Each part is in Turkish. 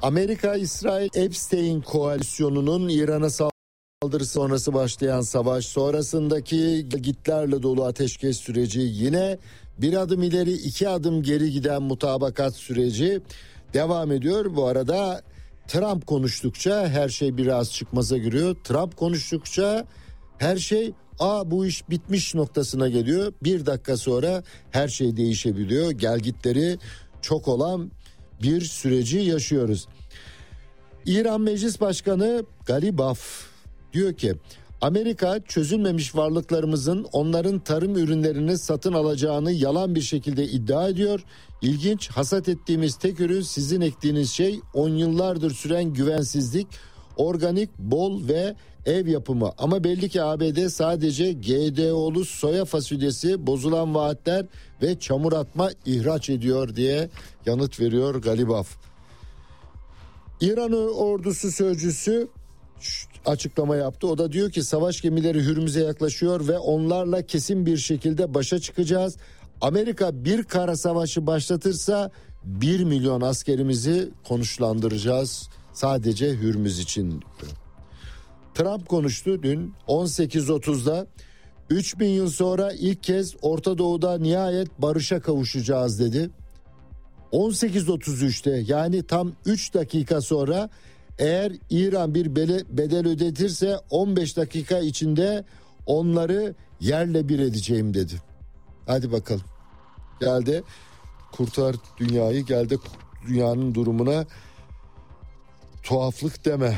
Amerika-İsrail Epstein koalisyonunun İran'a saldırı sonrası başlayan savaş sonrasındaki gitlerle dolu ateşkes süreci, yine bir adım ileri 2 adım geri giden mutabakat süreci devam ediyor. Bu arada Trump konuştukça her şey biraz çıkmaza giriyor. Trump konuştukça her şey bu iş bitmiş noktasına geliyor. Bir dakika sonra her şey değişebiliyor. Gelgitleri çok olan bir süreci yaşıyoruz. İran Meclis Başkanı Galibaf diyor ki Amerika çözülmemiş varlıklarımızın onların tarım ürünlerini satın alacağını yalan bir şekilde iddia ediyor. İlginç, hasat ettiğimiz tek ürün sizin ektiğiniz şey 10 yıllardır süren güvensizlik, organik, bol ve ev yapımı. Ama belli ki ABD sadece GDO'lu soya fasulyesi, bozulan vaatler ve çamur atma ihraç ediyor diye yanıt veriyor Galibaf. İran ordusu sözcüsü açıklama yaptı. O da diyor ki savaş gemileri Hürmüz'e yaklaşıyor ve onlarla kesin bir şekilde başa çıkacağız. Amerika bir kara savaşı başlatırsa 1 milyon askerimizi konuşlandıracağız sadece Hürmüz için. Trump konuştu dün 18.30'da. 3000 yıl sonra ilk kez Orta Doğu'da nihayet barışa kavuşacağız dedi. 18.33'te yani tam 3 dakika sonra eğer İran bir bedel ödetirse 15 dakika içinde onları yerle bir edeceğim dedi. Hadi bakalım. Gel de kurtar dünyayı, gel de dünyanın durumuna tuhaflık deme.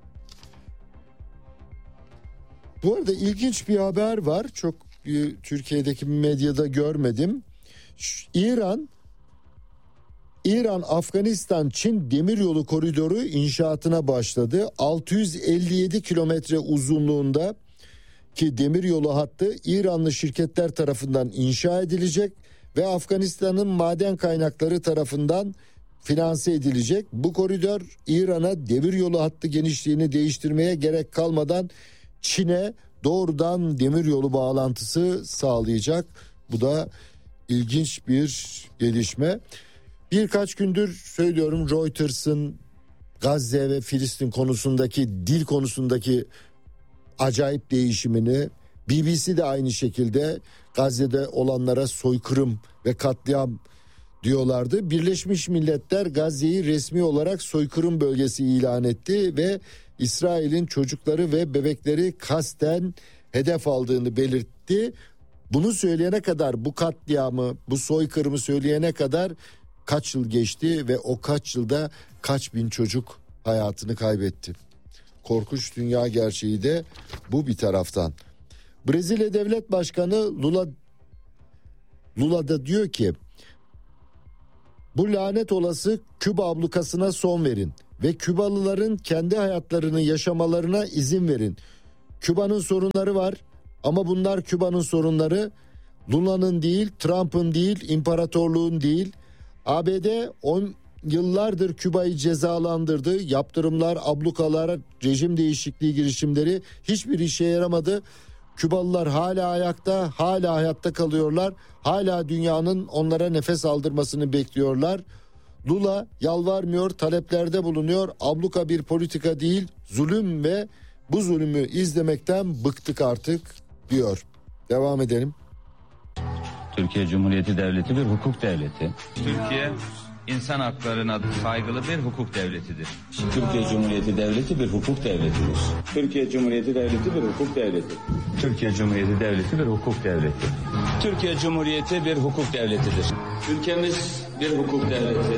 Bu arada ilginç bir haber var. Çok Türkiye'deki medyada görmedim. İran, Afganistan, Çin demiryolu koridoru inşaatına başladı. 657 kilometre uzunluğunda ki demiryolu hattı İranlı şirketler tarafından inşa edilecek ve Afganistan'ın maden kaynakları tarafından finanse edilecek. Bu koridor İran'a demiryolu hattı genişliğini değiştirmeye gerek kalmadan Çin'e doğrudan demiryolu bağlantısı sağlayacak. Bu da ilginç bir gelişme. Birkaç gündür söylüyorum, Reuters'ın Gazze ve Filistin konusundaki, dil konusundaki acayip değişimini, BBC de aynı şekilde Gazze'de olanlara soykırım ve katliam diyorlardı. Birleşmiş Milletler Gazze'yi resmi olarak soykırım bölgesi ilan etti ve İsrail'in çocukları ve bebekleri kasten hedef aldığını belirtti. Bunu söyleyene kadar, bu katliamı, bu soykırımı söyleyene kadar kaç yıl geçti ve o kaç yılda kaç bin çocuk hayatını kaybetti. Korkunç dünya gerçeği de bu bir taraftan. Brezilya Devlet Başkanı Lula da diyor ki bu lanet olası Küba ablukasına son verin ve Kübalıların kendi hayatlarını yaşamalarına izin verin. Küba'nın sorunları var ama bunlar Küba'nın sorunları, Lula'nın değil, Trump'ın değil, imparatorluğun değil. ABD 10 yıllardır Küba'yı cezalandırdı. Yaptırımlar, ablukalar, rejim değişikliği girişimleri hiçbir işe yaramadı. Kübalılar hala ayakta, hala hayatta kalıyorlar. Hala dünyanın onlara nefes aldırmasını bekliyorlar. Lula yalvarmıyor, taleplerde bulunuyor. Abluka bir politika değil, zulüm ve bu zulümü izlemekten bıktık artık diyor. Devam edelim. Türkiye Cumhuriyeti Devleti bir hukuk devleti. Türkiye insan haklarına saygılı bir hukuk devletidir. Türkiye Cumhuriyeti Devleti bir hukuk devletidir. Türkiye Cumhuriyeti Devleti bir hukuk devleti. Türkiye Cumhuriyeti Devleti bir hukuk devleti. Türkiye Cumhuriyeti bir hukuk devletidir. Ülkemiz bir hukuk devleti.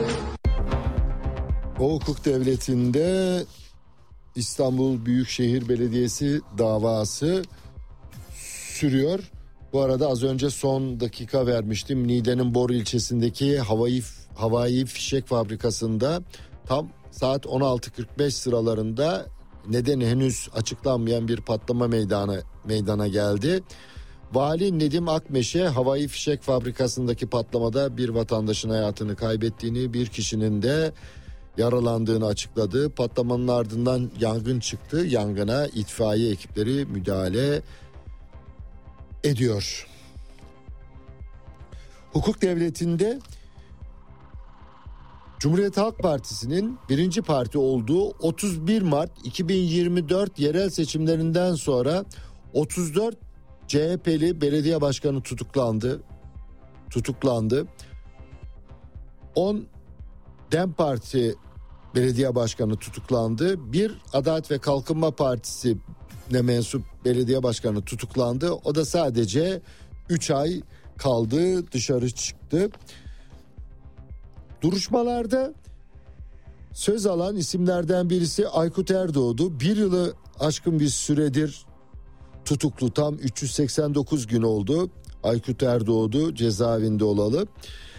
O hukuk devletinde İstanbul Büyükşehir Belediyesi davası sürüyor. Bu arada az önce son dakika vermiştim. Niğde'nin Bor ilçesindeki havai fişek fabrikasında tam saat 16.45 sıralarında nedeni henüz açıklanmayan bir patlama meydana geldi. Vali Nedim Akmeşe havai fişek fabrikasındaki patlamada bir vatandaşın hayatını kaybettiğini, bir kişinin de yaralandığını açıkladı. Patlamanın ardından yangın çıktı. Yangına itfaiye ekipleri müdahale ediyor. Hukuk devletinde Cumhuriyet Halk Partisi'nin birinci parti olduğu 31 Mart 2024 yerel seçimlerinden sonra 34 CHP'li belediye başkanı tutuklandı. 10 DEM Parti belediye başkanı tutuklandı. Bir Adalet ve Kalkınma Partisi'ne mensup belediye başkanı tutuklandı. O da sadece 3 ay kaldı, dışarı çıktı. Duruşmalarda söz alan isimlerden birisi Aykut Erdoğdu. Bir yılı aşkın bir süredir tutuklu, tam 389 gün oldu. Aykut Erdoğdu cezaevinde olalı.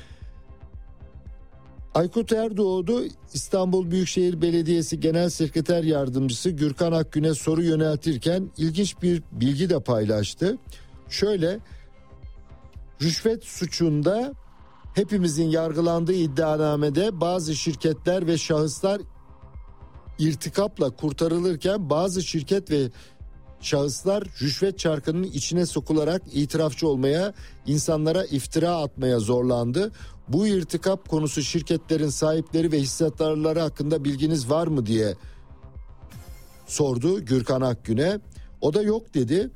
Aykut Erdoğdu İstanbul Büyükşehir Belediyesi Genel Sekreter Yardımcısı Gürkan Akgün'e soru yöneltirken ilginç bir bilgi de paylaştı. Şöyle, rüşvet suçunda hepimizin yargılandığı iddianamede bazı şirketler ve şahıslar irtikapla kurtarılırken bazı şirket ve şahıslar rüşvet çarkının içine sokularak itirafçı olmaya, insanlara iftira atmaya zorlandı. Bu irtikap konusu şirketlerin sahipleri ve hissattarları hakkında bilginiz var mı diye sordu Gürkan Akgün'e. O da yok dedi.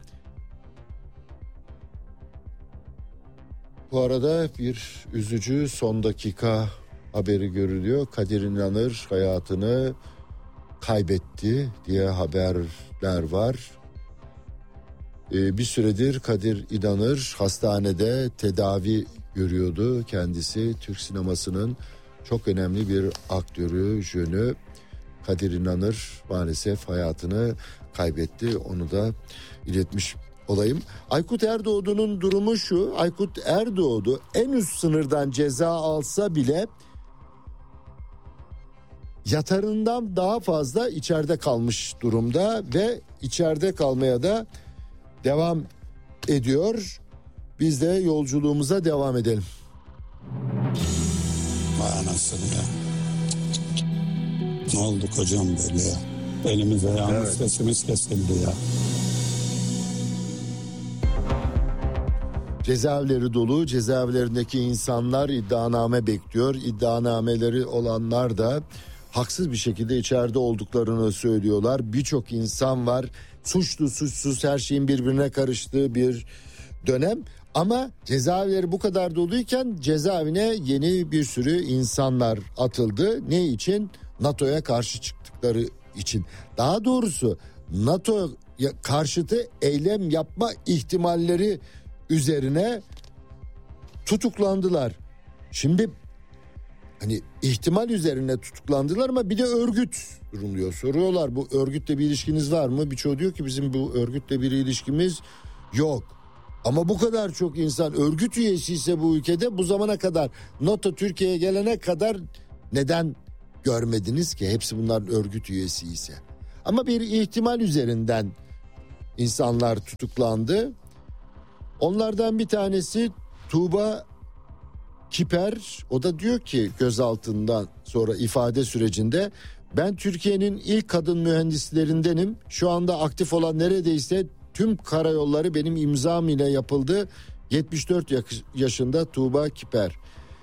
Bu arada bir üzücü son dakika haberi görülüyor. Kadir İnanır hayatını kaybetti diye haberler var. Bir süredir Kadir İnanır hastanede tedavi görüyordu. Kendisi Türk sinemasının çok önemli bir aktörü, jönü. Kadir İnanır maalesef hayatını kaybetti. Onu da iletmiş olayım. Aykut Erdoğdu'nun durumu şu. Aykut Erdoğdu en üst sınırdan ceza alsa bile yatarından daha fazla içeride kalmış durumda ve içeride kalmaya da devam ediyor. Biz de yolculuğumuza devam edelim. Vay anasını ya. Ne oldu kocam böyle ya? Elimiz ayağımız sesimiz kesildi ya. Cezaevleri dolu, cezaevlerindeki insanlar iddianame bekliyor. İddianameleri olanlar da haksız bir şekilde içeride olduklarını söylüyorlar. Birçok insan var, suçlu suçsuz her şeyin birbirine karıştığı bir dönem. Ama cezaevleri bu kadar doluyken cezaevine yeni bir sürü insanlar atıldı. Ne için? NATO'ya karşı çıktıkları için. Daha doğrusu NATO karşıtı eylem yapma ihtimalleri üzerine tutuklandılar. Şimdi hani ihtimal üzerine tutuklandılar ama bir de örgüt duruluyor. Soruyorlar, bu örgütle bir ilişkiniz var mı? Birçoğu diyor ki bizim bu örgütle bir ilişkimiz yok. Ama bu kadar çok insan örgüt üyesi ise bu ülkede, bu zamana kadar NATO Türkiye'ye gelene kadar neden görmediniz ki? Hepsi bunların örgüt üyesi ise. Ama bir ihtimal üzerinden insanlar tutuklandı. Onlardan bir tanesi Tuğba Kiper. O da diyor ki gözaltından sonra ifade sürecinde, ben Türkiye'nin ilk kadın mühendislerindenim. Şu anda aktif olan neredeyse tüm karayolları benim imzam ile yapıldı. 74 yaşında Tuğba Kiper.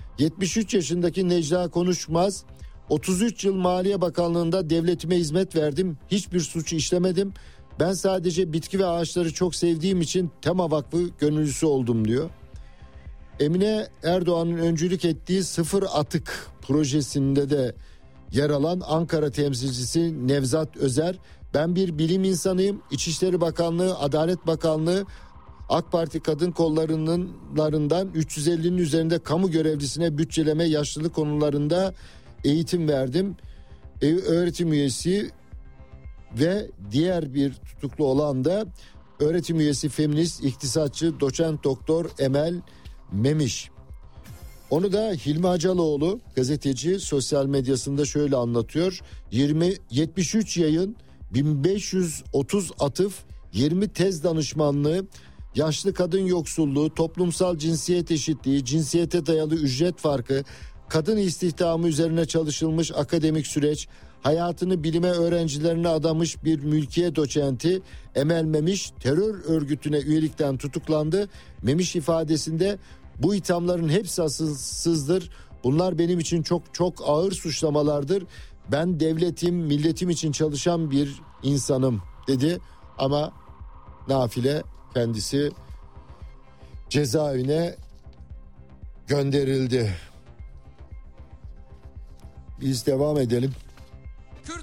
73 yaşındaki Necla Konuşmaz. 33 yıl Maliye Bakanlığı'nda devletime hizmet verdim. Hiçbir suç işlemedim. Ben sadece bitki ve ağaçları çok sevdiğim için Tema Vakfı gönüllüsü oldum diyor. Emine Erdoğan'ın öncülük ettiği Sıfır Atık projesinde de yer alan Ankara temsilcisi Nevzat Özer, ben bir bilim insanıyım. İçişleri Bakanlığı, Adalet Bakanlığı, AK Parti kadın kollarından 350'nin üzerinde kamu görevlisine bütçeleme, yaşlılık konularında eğitim verdim. Öğretim üyesi ve diğer bir tutuklu olan da öğretim üyesi feminist, iktisatçı, doçent doktor Emel Memiş. Onu da Hilmi Hacaloğlu, gazeteci, sosyal medyasında şöyle anlatıyor. 73 yayın, 1530 atıf, 20 tez danışmanlığı, yaşlı kadın yoksulluğu, toplumsal cinsiyet eşitliği, cinsiyete dayalı ücret farkı, kadın istihdamı üzerine çalışılmış akademik süreç, hayatını bilime, öğrencilerine adamış bir mülkiye doçenti Emel Memiş terör örgütüne üyelikten tutuklandı. Memiş ifadesinde bu ithamların hepsi asılsızdır. Bunlar benim için çok çok ağır suçlamalardır. Ben devletim, milletim için çalışan bir insanım dedi. Ama nafile kendisi cezaevine gönderildi. Biz devam edelim.